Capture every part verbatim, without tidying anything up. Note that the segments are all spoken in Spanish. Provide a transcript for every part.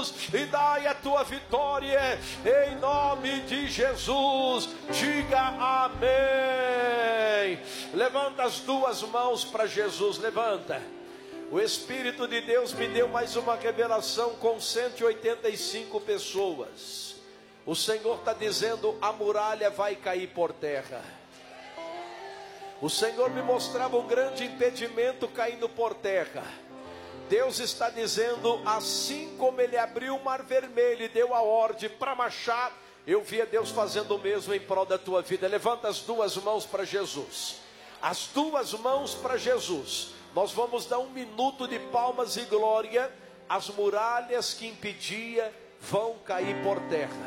e dai a tua vitória, em nome de Jesus. Diga amém. Levanta as duas mãos para Jesus, levanta. O Espírito de Deus me deu mais uma revelação com cento e oitenta e cinco pessoas. O Senhor está dizendo: a muralha vai cair por terra. O Senhor me mostrava um grande impedimento caindo por terra. Deus está dizendo, assim como Ele abriu o mar vermelho e deu a ordem para marchar, eu via Deus fazendo o mesmo em prol da tua vida. Levanta as duas mãos para Jesus. As duas mãos para Jesus. Nós vamos dar um minuto de palmas e glória. As muralhas que impedia vão cair por terra.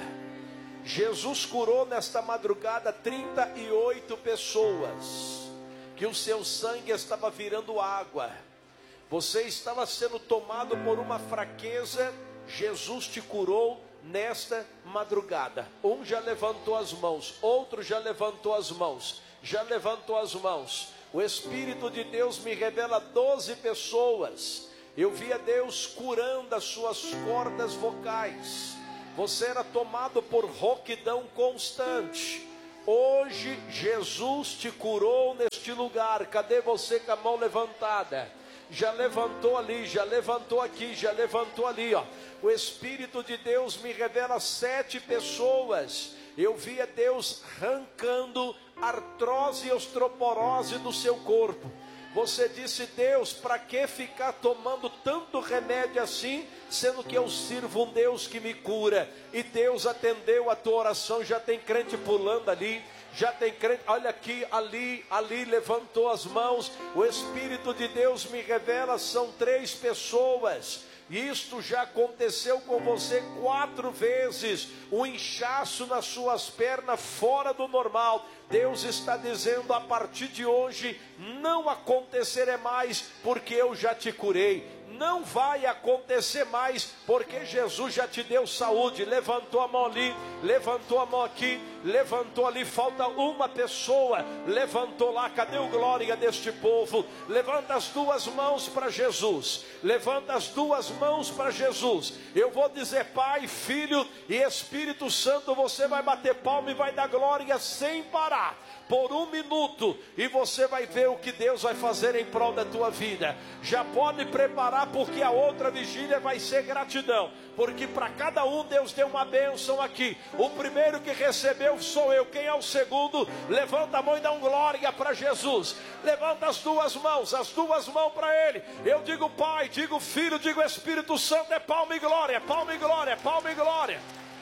Jesus curou nesta madrugada trinta e oito pessoas, que o seu sangue estava virando água. Você estava sendo tomado por uma fraqueza, Jesus te curou nesta madrugada. Um já levantou as mãos, outro já levantou as mãos, já levantou as mãos. O Espírito de Deus me revela doze pessoas. Eu via Deus curando as suas cordas vocais. Você era tomado por rouquidão constante. Hoje Jesus te curou neste lugar. Cadê você com a mão levantada? Já levantou ali, já levantou aqui, já levantou ali, ó. O Espírito de Deus me revela sete pessoas. Eu via Deus arrancando artrose e osteoporose do seu corpo. Você disse: Deus, para que ficar tomando tanto remédio assim, sendo que eu sirvo um Deus que me cura? E Deus atendeu a tua oração. Já tem crente pulando ali, já tem crente, olha aqui, ali, ali, levantou as mãos. O Espírito de Deus me revela, são três pessoas. Isto já aconteceu com você quatro vezes. Um inchaço nas suas pernas fora do normal. Deus está dizendo: a partir de hoje não acontecerá mais, porque eu já te curei. Não vai acontecer mais, porque Jesus já te deu saúde. Levantou a mão ali, levantou a mão aqui, levantou ali. Falta uma pessoa, levantou lá. Cadê o glória deste povo? Levanta as duas mãos para Jesus. Levanta as duas mãos para Jesus. Eu vou dizer: Pai, Filho e Espírito Santo. Você vai bater palma e vai dar glória sem parar, por um minuto, e você vai ver o que Deus vai fazer em prol da tua vida. Já pode preparar, porque a outra vigília vai ser gratidão, porque para cada um Deus deu uma bênção aqui. O primeiro que recebeu sou eu. Quem é o segundo? Levanta a mão e dá um glória para Jesus. Levanta as duas mãos, as duas mãos para Ele. Eu digo Pai, digo Filho, digo Espírito Santo. É palma e glória, palma e glória, palma e glória.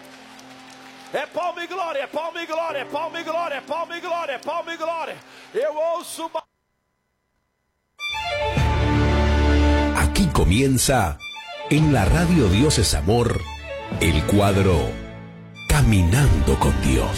É palma e glória, é palma e glória, é palma e glória, é palma e glória, é palma e glória. Eu ouço. Aquí comienza, en la radio Dios es Amor, el cuadro Caminando con Dios.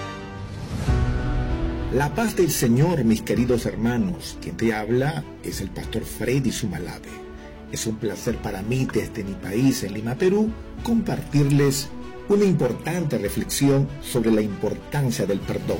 La paz del Señor, mis queridos hermanos. Quien te habla es el pastor Freddy Sumalave. Es un placer para mí, desde mi país, en Lima, Perú, compartirles una importante reflexión sobre la importancia del perdón.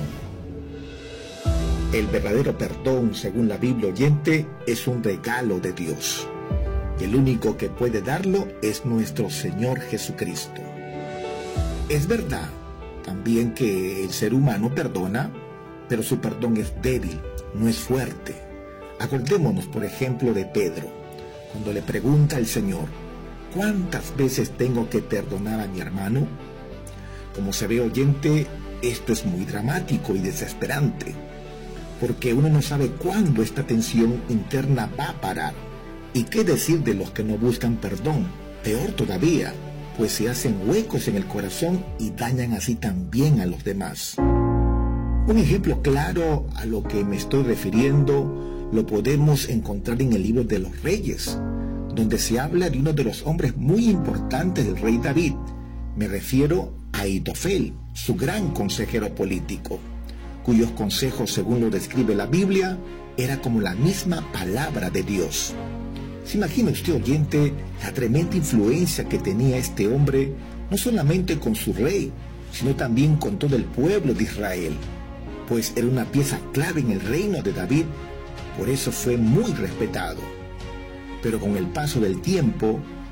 El verdadero perdón, según la Biblia oyente, es un regalo de Dios. El único que puede darlo es nuestro Señor Jesucristo. Es verdad también que el ser humano perdona, pero su perdón es débil, no es fuerte. Acordémonos, por ejemplo, de Pedro, cuando le pregunta al Señor: ¿cuántas veces tengo que perdonar a mi hermano? Como se ve, oyente, esto es muy dramático y desesperante, porque uno no sabe cuándo esta tensión interna va a parar. ¿Y qué decir de los que no buscan perdón? Peor todavía, pues se hacen huecos en el corazón y dañan así también a los demás. Un ejemplo claro a lo que me estoy refiriendo lo podemos encontrar en el libro de los Reyes, donde se habla de uno de los hombres muy importantes del rey David. Me refiero a Ahitofel, su gran consejero político, cuyos consejos, según lo describe la Biblia, era como la misma palabra de Dios. ¿Se imagina usted, oyente, la tremenda influencia que tenía este hombre, no solamente con su rey, sino también con todo el pueblo de Israel? Pues era una pieza clave en el reino de David, por eso fue muy respetado. Pero con el paso del tiempo,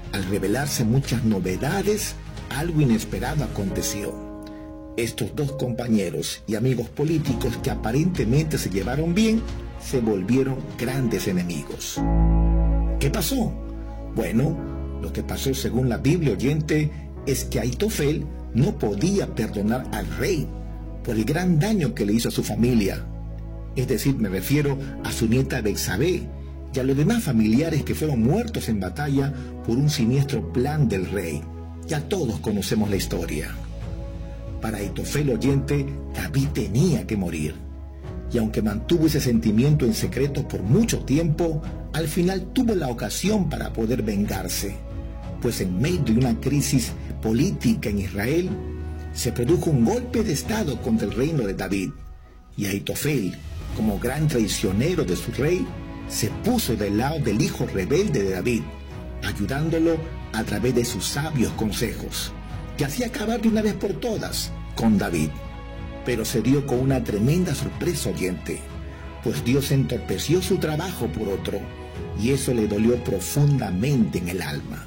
al revelarse muchas novedades, algo inesperado aconteció. Estos dos compañeros y amigos políticos que aparentemente se llevaron bien, se volvieron grandes enemigos. ¿Qué pasó? Bueno, lo que pasó según la Biblia, oyente, es que Ahitofel no podía perdonar al rey por el gran daño que le hizo a su familia. Es decir, me refiero a su nieta Betsabé y a los demás familiares que fueron muertos en batalla por un siniestro plan del rey. Ya todos conocemos la historia. Para Ahitofel, oyente, David tenía que morir. Y aunque mantuvo ese sentimiento en secreto por mucho tiempo, al final tuvo la ocasión para poder vengarse. Pues en medio de una crisis política en Israel, se produjo un golpe de estado contra el reino de David. Y Ahitofel, como gran traicionero de su rey, se puso del lado del hijo rebelde de David, ayudándolo a través de sus sabios consejos, que hacía acabar de una vez por todas con David. Pero se dio con una tremenda sorpresa, oyente, pues Dios entorpeció su trabajo por otro, y eso le dolió profundamente en el alma.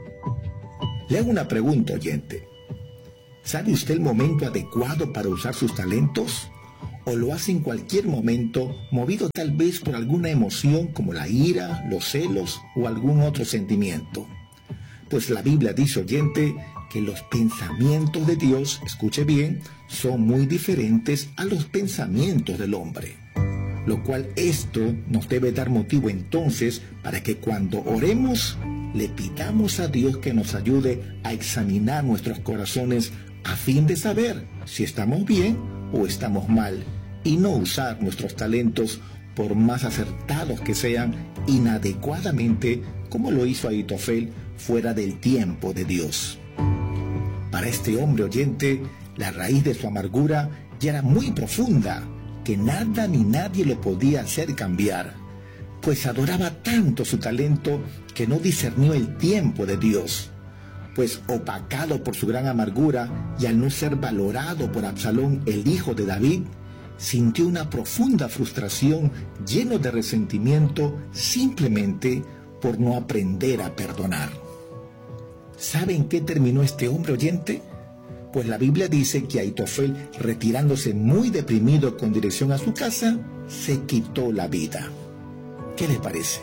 Le hago una pregunta, oyente. ¿Sabe usted el momento adecuado para usar sus talentos? ¿O lo hace en cualquier momento, movido tal vez por alguna emoción como la ira, los celos o algún otro sentimiento? Pues la Biblia dice, oyente, que los pensamientos de Dios, escuche bien, son muy diferentes a los pensamientos del hombre. Lo cual esto nos debe dar motivo entonces para que cuando oremos, le pidamos a Dios que nos ayude a examinar nuestros corazones a fin de saber si estamos bien o estamos mal, y no usar nuestros talentos, por más acertados que sean, inadecuadamente, como lo hizo Ahitofel, fuera del tiempo de Dios. Para este hombre, oyente, la raíz de su amargura ya era muy profunda, que nada ni nadie le podía hacer cambiar, pues adoraba tanto su talento que no discernió el tiempo de Dios. Pues opacado por su gran amargura y al no ser valorado por Absalón, el hijo de David, sintió una profunda frustración, lleno de resentimiento, simplemente por no aprender a perdonar. ¿Sabe en qué terminó este hombre, oyente? Pues la Biblia dice que Ahitofel, retirándose muy deprimido con dirección a su casa, se quitó la vida. ¿Qué le parece?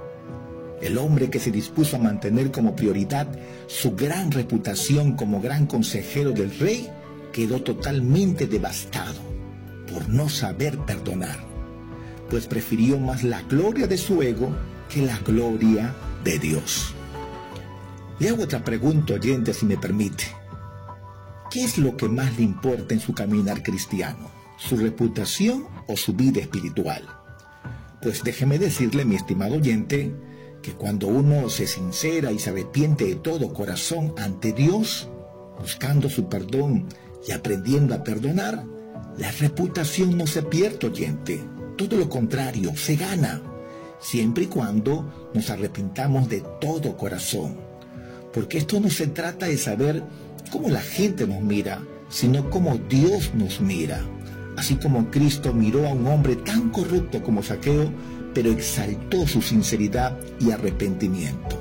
El hombre que se dispuso a mantener como prioridad su gran reputación como gran consejero del rey, quedó totalmente devastado por no saber perdonar, pues prefirió más la gloria de su ego que la gloria de Dios. Le hago otra pregunta, oyente, si me permite. ¿Qué es lo que más le importa en su caminar cristiano? ¿Su reputación o su vida espiritual? Pues déjeme decirle, mi estimado oyente, que cuando uno se sincera y se arrepiente de todo corazón ante Dios, buscando su perdón y aprendiendo a perdonar, la reputación no se pierde, oyente. Todo lo contrario, se gana, siempre y cuando nos arrepintamos de todo corazón. Porque esto no se trata de saber cómo la gente nos mira, sino cómo Dios nos mira. Así como Cristo miró a un hombre tan corrupto como Zaqueo, pero exaltó su sinceridad y arrepentimiento.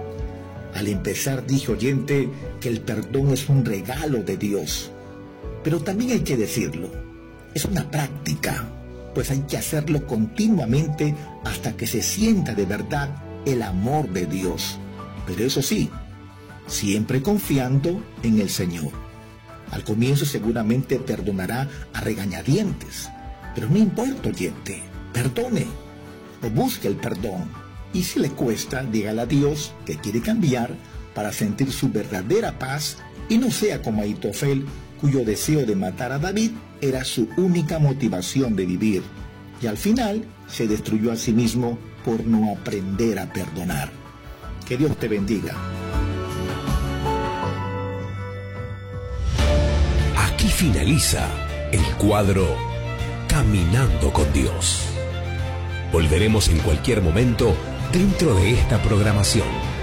Al empezar dije, oyente, que el perdón es un regalo de Dios. Pero también hay que decirlo, es una práctica, pues hay que hacerlo continuamente hasta que se sienta de verdad el amor de Dios. Pero eso sí, siempre confiando en el Señor. Al comienzo seguramente perdonará a regañadientes, pero no importa, oyente, perdone o busque el perdón. Y si le cuesta, dígale a Dios que quiere cambiar para sentir su verdadera paz y no sea como Ahitofel, cuyo deseo de matar a David era su única motivación de vivir, y al final se destruyó a sí mismo por no aprender a perdonar. Que Dios te bendiga. Aquí finaliza el cuadro Caminando con Dios. Volveremos en cualquier momento dentro de esta programación.